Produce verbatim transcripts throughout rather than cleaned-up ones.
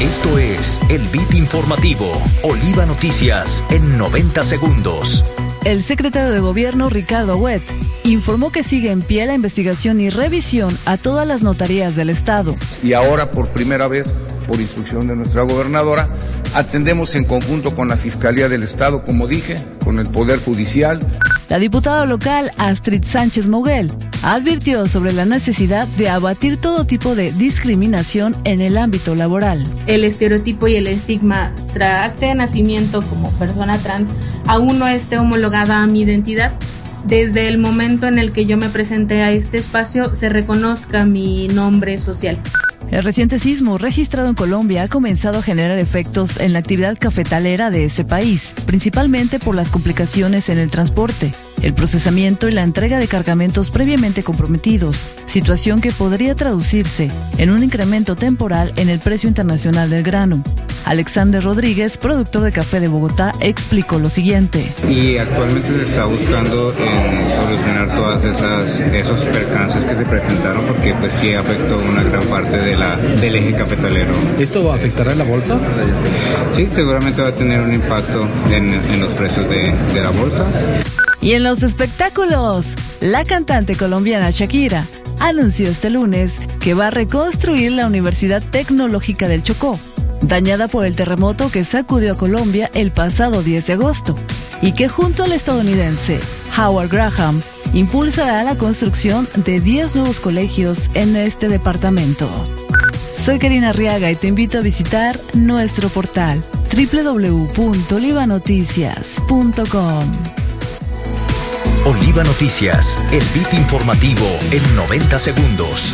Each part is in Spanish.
Esto es el Beat Informativo, Oliva Noticias en noventa segundos. El secretario de Gobierno, Ricardo Agüed, informó que sigue en pie la investigación y revisión a todas las notarías del Estado. Y ahora, por primera vez, por instrucción de nuestra gobernadora, atendemos en conjunto con la Fiscalía del Estado, como dije, con el Poder Judicial. La diputada local, Astrid Sánchez Moguel, advirtió sobre la necesidad de abatir todo tipo de discriminación en el ámbito laboral. El estereotipo y el estigma tras acta de nacimiento como persona trans aún no esté homologada a mi identidad. Desde el momento en el que yo me presenté a este espacio, se reconozca mi nombre social. El reciente sismo registrado en Colombia ha comenzado a generar efectos en la actividad cafetalera de ese país, principalmente por las complicaciones en el transporte, el procesamiento y la entrega de cargamentos previamente comprometidos, situación que podría traducirse en un incremento temporal en el precio internacional del grano. Alexander Rodríguez, productor de café de Bogotá, explicó lo siguiente. Y actualmente se está buscando en solucionar todas esas esos percances que se presentaron, porque pues sí afectó una gran parte de la, del eje cafetalero. ¿Esto va a afectar a la bolsa? Sí, seguramente va a tener un impacto en, en los precios de, de la bolsa. Y en los espectáculos, la cantante colombiana Shakira anunció este lunes que va a reconstruir la Universidad Tecnológica del Chocó, dañada por el terremoto que sacudió a Colombia el pasado diez de agosto, y que junto al estadounidense Howard Graham impulsará la construcción de diez nuevos colegios en este departamento. Soy Karina Arriaga y te invito a visitar nuestro portal doble u doble u doble u punto oliva noticias punto com. Oliva Noticias, el Beat Informativo en noventa segundos.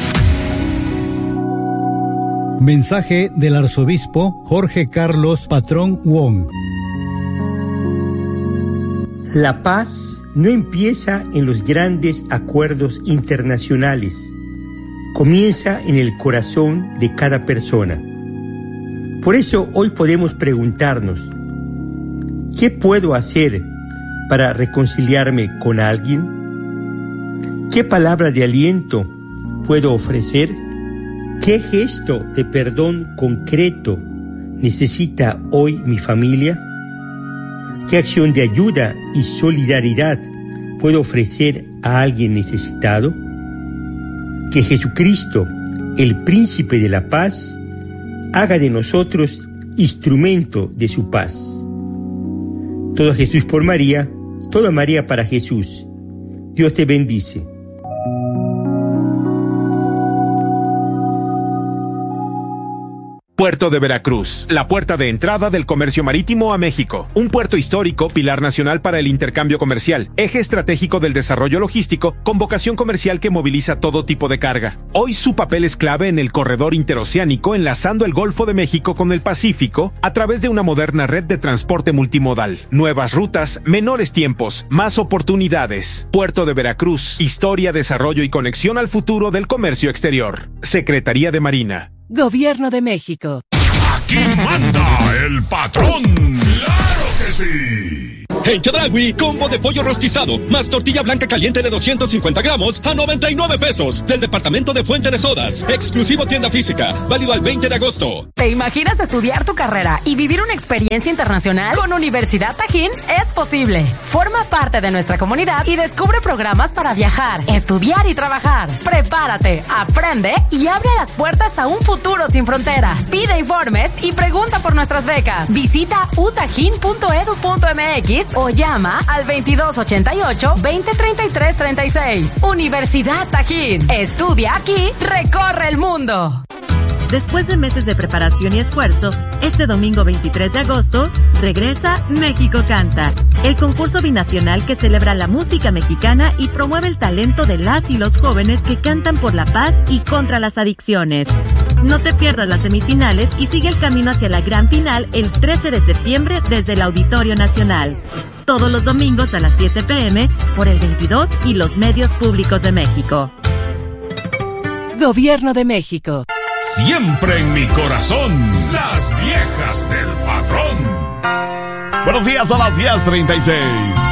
Mensaje del arzobispo Jorge Carlos Patrón Wong. La paz no empieza en los grandes acuerdos internacionales, comienza en el corazón de cada persona. Por eso hoy podemos preguntarnos, ¿qué puedo hacer para reconciliarme con alguien? ¿Qué palabra de aliento puedo ofrecer? ¿Qué gesto de perdón concreto necesita hoy mi familia? ¿Qué acción de ayuda y solidaridad puedo ofrecer a alguien necesitado? Que Jesucristo, el príncipe de la paz, haga de nosotros instrumento de su paz. Todo Jesús por María, toda María para Jesús. Dios te bendice. Puerto de Veracruz, la puerta de entrada del comercio marítimo a México. Un puerto histórico, pilar nacional para el intercambio comercial, eje estratégico del desarrollo logístico, con vocación comercial que moviliza todo tipo de carga. Hoy su papel es clave en el corredor interoceánico, enlazando el Golfo de México con el Pacífico a través de una moderna red de transporte multimodal. Nuevas rutas, menores tiempos, más oportunidades. Puerto de Veracruz, historia, desarrollo y conexión al futuro del comercio exterior. Secretaría de Marina. Gobierno de México. Aquí manda el patrón. ¡Claro que sí! En Chedraui, combo de pollo rostizado, más tortilla blanca caliente de doscientos cincuenta gramos a noventa y nueve pesos. Del departamento de Fuente de Sodas. Exclusivo tienda física. Válido al veinte de agosto. ¿Te imaginas estudiar tu carrera y vivir una experiencia internacional? Con Universidad Tajín es posible. Forma parte de nuestra comunidad y descubre programas para viajar, estudiar y trabajar. Prepárate, aprende y abre las puertas a un futuro sin fronteras. Pide informes y pregunta por nuestras becas. Visita u tajín punto edu punto m x o llama al veintidós ochenta y ocho, veinte treinta y tres treinta y seis. Universidad Tajín. Estudia aquí, recorre el mundo. Después de meses de preparación y esfuerzo, este domingo veintitrés de agosto, regresa México Canta, el concurso binacional que celebra la música mexicana y promueve el talento de las y los jóvenes que cantan por la paz y contra las adicciones. No te pierdas las semifinales y sigue el camino hacia la gran final el trece de septiembre desde el Auditorio Nacional. Todos los domingos a las siete pe eme por el veintidós y los medios públicos de México. Gobierno de México. Siempre en mi corazón, las viejas del patrón. Buenos días, a las diez treinta y seis.